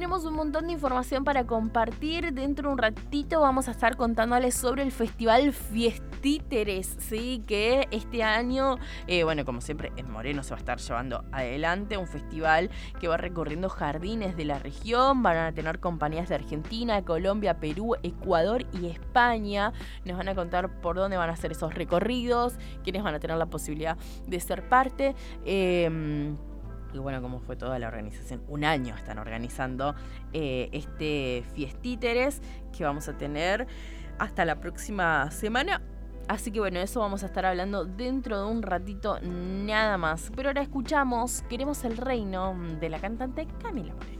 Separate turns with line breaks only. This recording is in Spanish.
tenemos un montón de información para compartir. Dentro de un ratito vamos a estar contándoles sobre el Festival Fiestíteres, ¿sí? Que este año, como siempre, en Moreno se va a estar llevando adelante un festival que va recorriendo jardines de la región. Van a tener compañías de Argentina, Colombia, Perú, Ecuador y España. Nos van a contar por dónde van a hacer esos recorridos, quiénes van a tener la posibilidad de ser parte. Y bueno, cómo fue toda la organización. Un año están organizando este Fiestíteres que vamos a tener hasta la próxima semana. Así que bueno, eso vamos a estar hablando dentro de un ratito nada más. Pero ahora escuchamos Queremos el Reino de la cantante Camila Moreno.